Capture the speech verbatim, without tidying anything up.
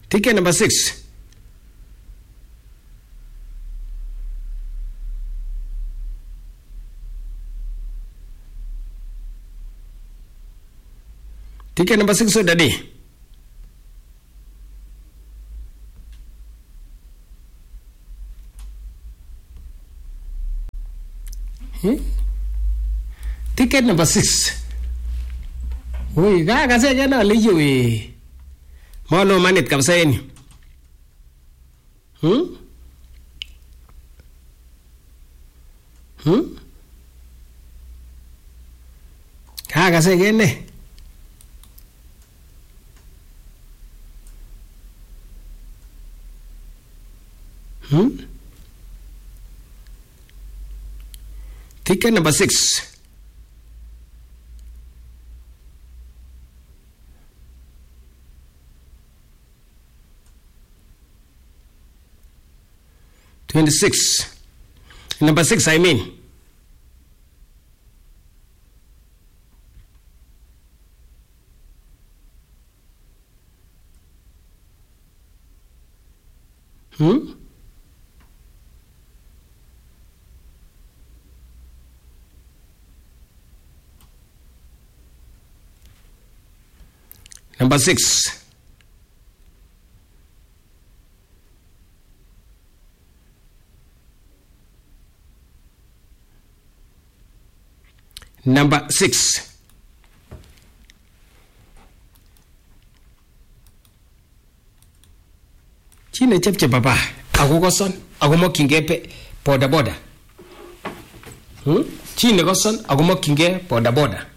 Ticket number six. Ticket number six, so daddy. Hmm? Ticket number six. Ui, ga ga se jana liyo eh. Mono manit kabisa yenu. Hmm? Hmm? Ga ga se gene. Hmm? Ticket number six. Twenty-six. Number six, I mean. Hmm? Number six. Number six. Chine chepche papa. Ako koson. Ako mokinge boda boda. Hmm? Chine koson. Ako mokinge boda boda.